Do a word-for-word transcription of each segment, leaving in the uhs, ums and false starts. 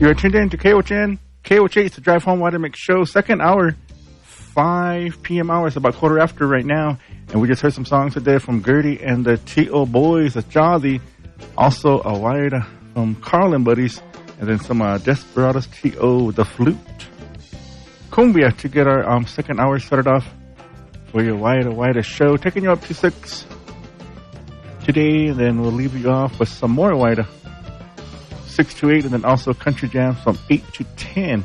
You're tuned in to K O H N. K O H eight, it's the Drive Home Water Mix Show. Second hour, five p.m. hour. It's about quarter after right now. And we just heard some songs today from Gertie and the T O Boys, the Jolly. Also, a Waida from Carlin Buddies. And then some uh, Desperados T O, the Flute. Cumbia to get our um, second hour started off for your Waida Waida show. Taking you up to six today. And then we'll leave you off with some more Waida. six to eight, and then also Country Jam from eight to ten.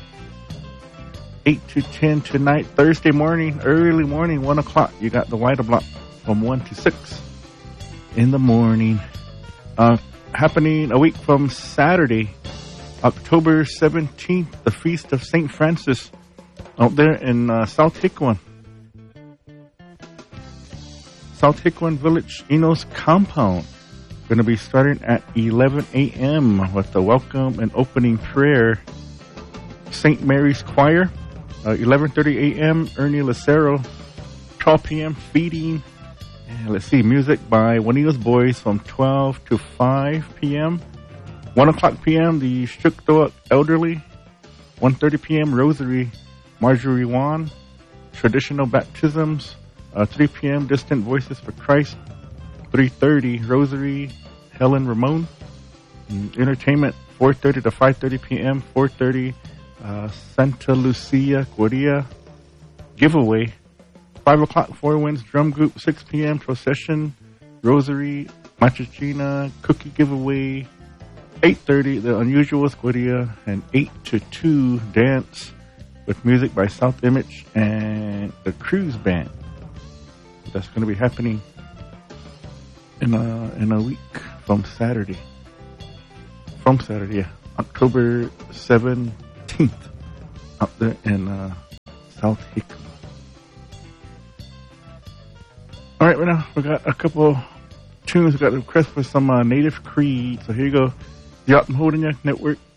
eight to ten tonight, Thursday morning, early morning, one o'clock. You got the Waida Block from one to six in the morning. Uh, happening a week from Saturday, October seventeenth, the Feast of Saint Francis out there in uh, South Hickwan. South Hickwan Village, Enos Compound. Going to be starting at eleven a.m. with the welcome and opening prayer. Saint Mary's Choir, uh, eleven thirty a.m. Ernie Lucero, twelve p.m. feeding. And let's see, music by Juanitos Boys from twelve to five p.m. one o'clock p.m. the Shukdoak Elderly. one thirty p.m. Rosary, Marjorie Wan. Traditional Baptisms. Uh, three p.m. Distant Voices for Christ. three thirty Rosary, Helen Ramon. And entertainment, four thirty to five thirty p.m. four thirty uh, Santa Lucia Guardia giveaway. five o'clock Four Winds Drum Group, six p.m. Procession, Rosary, Machachina, Cookie giveaway. eight thirty The Unusuals Guardia, and eight to two Dance with music by South Image and the Cruise Band. That's going to be happening in a, in a week from Saturday. From Saturday, yeah. October seventeenth. Out there in uh, South Hickman. Alright, right now we got a couple tunes. We got a request for some uh, Native Creed. So here you go. The Alton Holding Network.